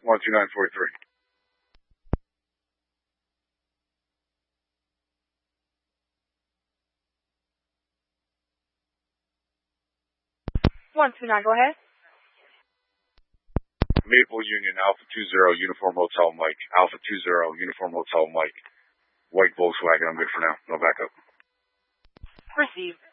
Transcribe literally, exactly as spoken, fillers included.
one two nine four three. one two nine, go ahead. Maple Union, Alpha two zero, Uniform Hotel Mike. Alpha two zero, Uniform Hotel Mike. White Volkswagen, I'm good for now. No backup. Received.